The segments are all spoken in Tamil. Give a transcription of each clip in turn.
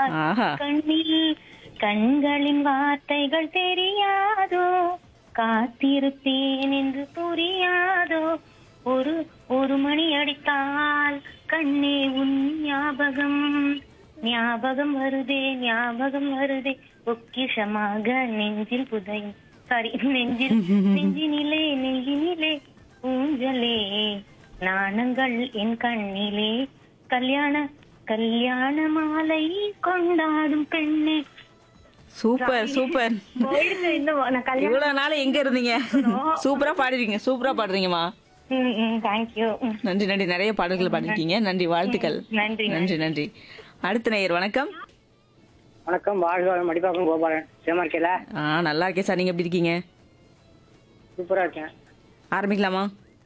அழைத்தால் ஆஹா. கண்ணில் கண்களின் வார்த்தைகள் தெரியாதோ, காத்திருப்பேன் என்று புரியாதோ, ஒரு ஒரு மணி அடித்தால் கண்ணே உன் ஞாபகம் ஞாபகம் வருதே ஞாபகம் வருதே, பொக்கிஷமாக நெஞ்சில் புதையும் சாரி நெஞ்சினிலே ஊஞ்சலே, நாணங்கள் என் கண்ணிலே, கல்யாண கல்யாண மாலை கொண்டாடும் பெண்ணே. Super super. போயிடுங்க, இன்னும் நான் கல்யாணம். இவ்வளவு நாள் எங்க இருந்தீங்க? சூப்பரா பாடுறீங்க, சூப்பரா பாடுறீங்கம்மா. தேங்க்யூ. நன்றி நன்றி. நிறைய பாடல்கள் பாடிருக்கீங்க. நன்றி, வாழ்த்துக்கள். நன்றி நன்றி நன்றி. அடுத்த நேயர் வணக்கம். வணக்கம், வாழ்க மடிப்பாக்கம் கோபாலன். சேமா இருக்கல? நல்லா இருக்கேன் சார். நீங்க எப்படி இருக்கீங்க? சூப்பரா இருக்கேன். ஆரம்பிக்கலாமா?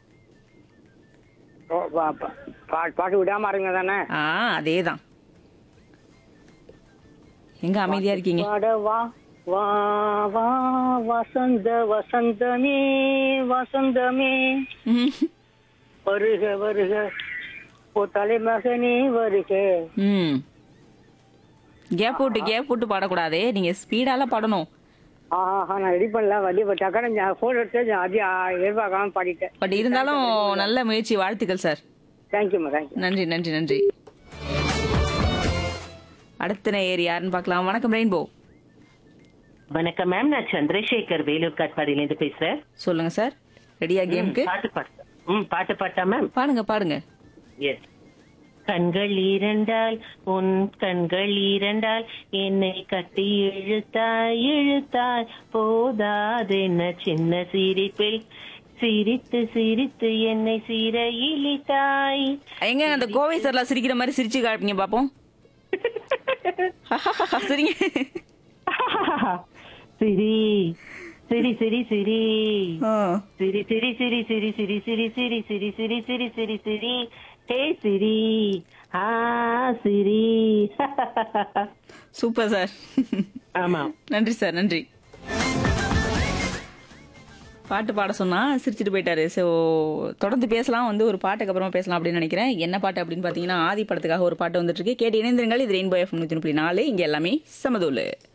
பாட்டு விடாம ஆரம்பிங்க தானே? அதேதான். எங்க அமைதியா இருக்கீங்க? வா வா வா வசந்த வசந்தமே வசந்தமே ம். வருக வருக ஓ தலைமகனே வருக. ம். கேப் போட்டு பாடக்கூடாதே. நீங்க ஸ்பீடால பாடணும். நான் ரெடி பண்ணல, வண்டி டக்கான போன் எடுத்து அது எதிர்பார்க்காம பாடிட்டேன். பட் இருந்தாலும் நல்ல முயற்சி. வாழ்த்துக்கள் சார். தேங்க்யூம்மா, தேங்க்யூ. நன்றி நன்றி நன்றி. அடுத்த நேயர் யாருன்னு பார்க்கலாம். வணக்கம் ரெயின்போ. வணக்கம் மேம், நான் சந்திரசேகர் வேலூர் காட்பாடியிலேருந்து பேசுறேன். சொல்லுங்க சார். ரெடியா கேம்க்கு? பாட்டு பாட்டா மேம்? பாடுங்க பாடுங்க. எஸ். கண்கள் இரண்டால் உன் கண்கள் இரண்டால் என்னை கட்டி இழுத்தாய் இழுத்தாய், போதாதென்ன சின்ன சிரிப்பில் சிரித்து சிரித்து என்னை சிறையிலிட்டாய். எங்க அந்த கோவை சார்லாம் சிரிக்கிற மாதிரி சிரிச்சு காட்டுங்க பாப்போம். சரிங்க. சிரி சிரி சிரி சிரி சிரி சிரி சிரி சிரி சிரி சிரி சிரி சிரி சிரி சிரி சிரி சிரி ஹே சிரி சிரி. Super sir. ஆமா, நன்றி சார். நன்றி. பாட்டு பாட சொன்னா சிரிச்சுட்டு போயிட்டாரு. ஸோ தொடர்ந்து பேசலாம். ஒரு பாட்டுக்கு அப்புறமா பேசலாம் அப்படின்னு நினைக்கிறேன். என்ன பாட்டு அப்படின்னு பார்த்தீங்கன்னா, ஆதி படத்துக்காக ஒரு பாட்டு வந்துட்டு இருக்கு. கேட்டு இணைந்திருங்கள். இது ரெயின்போ எஃப்எம் 100.4. இங்க எல்லாமே சமதூளு.